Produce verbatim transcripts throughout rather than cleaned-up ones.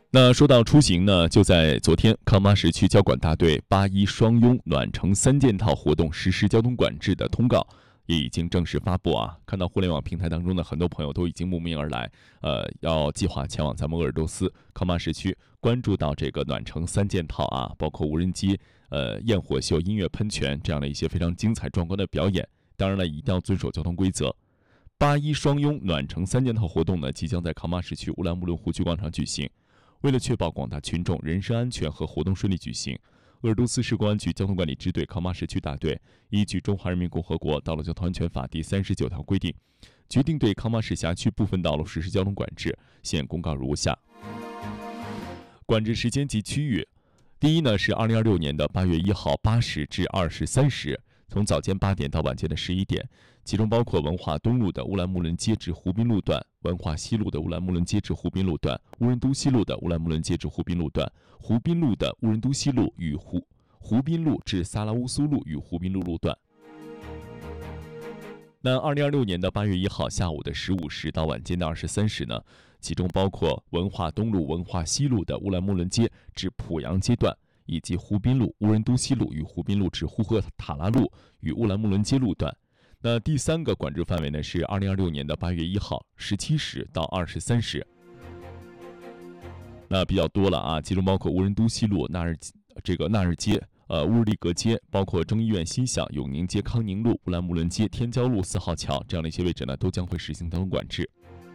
那说到出行呢，就在昨天，康巴什区交管大队八一双拥暖城三件套活动实施交通管制的通告也已经正式发布啊。看到互联网平台当中的很多朋友都已经慕名而来，呃，要计划前往咱们鄂尔多斯康巴什区，关注到这个暖城三件套啊，包括无人机、呃焰火秀、音乐喷泉这样的一些非常精彩壮观的表演。当然了，一定要遵守交通规则。八一双拥暖城三件套活动呢，即将在康巴什区乌兰木伦湖区广场举行。为了确保广大群众人身安全和活动顺利举行，鄂尔多斯市公安局交通管理支队康巴什区大队依据《中华人民共和国道路交通安全法》第三十九条规定，决定对康巴什辖区部分道路实施交通管制。现公告如下：管制时间及区域，第一呢是二零二六年的八月一号八时至二时三十，从早间八点到晚间的十一点，其中包括文化东路的乌兰木伦街至湖滨路段、文化西路的乌兰木伦街至湖滨路段、乌仁都西路的乌兰木伦街至湖滨路段、湖滨路的乌仁都西路与湖湖滨路至萨拉乌苏路与湖滨路路段。那二零二六年的八月一号下午的十五时到晚间的二十三时呢，其中包括文化东路、文化西路的乌兰木伦街至濮阳街段，以及湖滨路、乌仁都西路与湖滨路至呼和塔拉路与乌兰木伦街路段。那第三个管制范围呢是二零二六年的八月一号十七时到二十三时。那比较多了啊，其中包括乌仁都西路、纳日这个纳日街、呃乌日丽格街，包括中医院西巷、永宁街、康宁路、乌兰木伦街、天骄路四号桥这样的一些位置呢，都将会实行交通管制。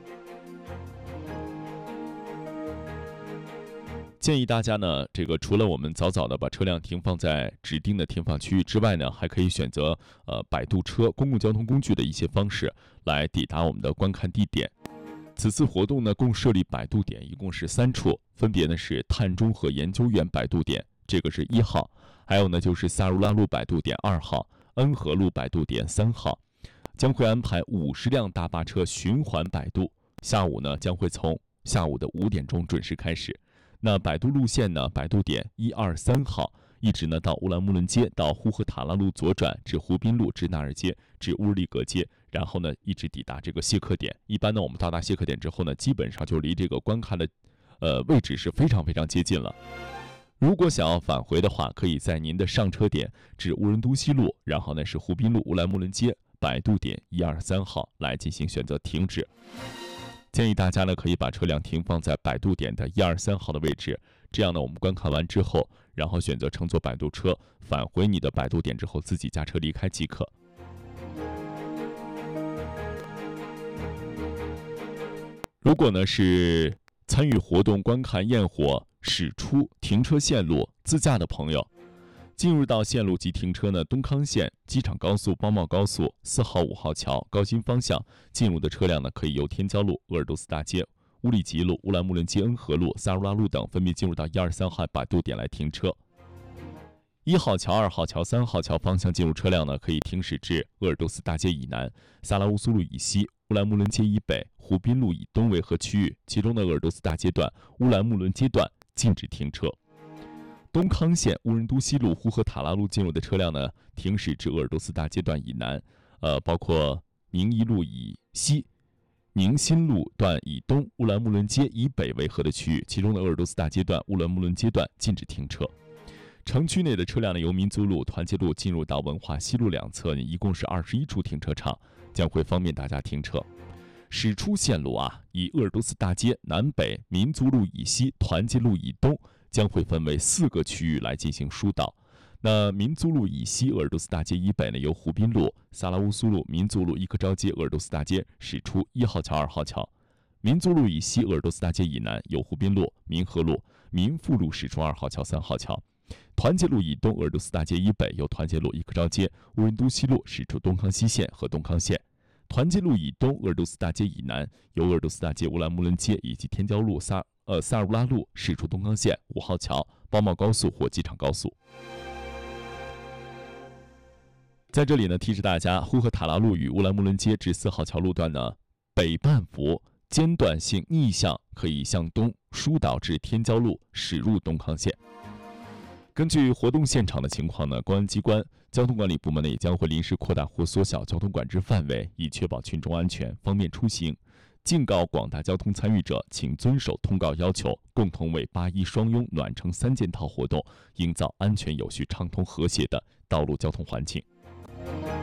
建议大家呢，这个除了我们早早的把车辆停放在指定的停放区域之外呢，还可以选择呃摆渡车、公共交通工具的一些方式来抵达我们的观看地点。此次活动呢，共设立摆渡点，一共是三处，分别呢是碳中和研究院摆渡点，这个是一号，还有呢就是萨如拉路摆渡点二号、恩和路摆渡点三号。将会安排五十辆大巴车循环摆渡，下午呢将会从下午的五点钟准时开始。那摆渡路线呢？摆渡点一二三号，一直呢到乌兰木伦街，到呼和塔拉路左转至湖滨路，至纳尔街，至乌日丽格街，然后呢一直抵达这个谢客点。一般呢我们到达谢客点之后呢，基本上就离这个观看的呃位置是非常非常接近了。如果想要返回的话，可以在您的上车点至乌仁都西路，然后呢是湖滨路、乌兰木伦街摆渡点一二三号来进行选择停止。建议大家呢可以把车辆停放在摆渡点的一二三号的位置，这样呢我们观看完之后，然后选择乘坐摆渡车返回你的摆渡点之后，自己驾车离开即可。如果呢是参与活动观看焰火驶出停车线路自驾的朋友，进入到线路及停车呢，东康线、机场高速、包茂高速、四号、五号桥、高新方向进入的车辆呢，可以由天骄路、鄂尔多斯大街、乌里吉路、乌兰木伦街、恩和路、萨如拉路等分别进入到一二三号摆渡点来停车。一号桥、二号桥、三号桥方向进入车辆呢，可以停驶至鄂尔多斯大街以南、萨拉乌苏路以西、乌兰木伦街以北、湖滨路以东维和区域，其中的鄂尔多斯大街段、乌兰木伦街段禁止停车。东康线乌仁都西路、呼和塔拉路进入的车辆呢，停驶至鄂尔多斯大街段以南，呃，包括宁一路以西、宁新路段以东、乌兰木伦街以北维和的区域，其中的鄂尔多斯大街段、乌兰木伦街段禁止停车。城区内的车辆呢，由民族路、团结路进入到文化西路两侧，一共是二十一处停车场，将会方便大家停车。驶出线路啊，以鄂尔多斯大街南北、民族路以西、团结路以东。将会分为四个区域来进行疏导。那民族路以西、鄂尔多斯大街以北呢，由湖滨路、萨拉乌苏路、民族路、伊克昭街、鄂尔多斯大街驶出一号桥、二号桥；民族路以西、鄂尔多斯大街以南，由湖滨路、民和路、民富路驶出二号桥、三号桥；团结路以东、鄂尔多斯大街以北，由团结路、伊克昭街、乌仁都西路驶出东康西线和东康线；团结路以东、鄂尔多斯大街以南，由鄂尔多斯大街、乌兰木伦街以及天骄路、萨呃，萨如拉路驶出东康线、五号桥、包茂高速或机场高速。在这里呢，提示大家，呼和塔拉路与乌兰木伦街至四号桥路段呢，北半幅间断性逆向可以向东疏导至天骄路，驶入东康线。根据活动现场的情况呢，公安机关、交通管理部门呢也将会临时扩大或缩小交通管制范围，以确保群众安全，方便出行。 敬告广大交通参与者，请遵守通告要求，共同为八一双拥暖城三件套活动营造安全、有序、畅通、和谐的道路交通环境。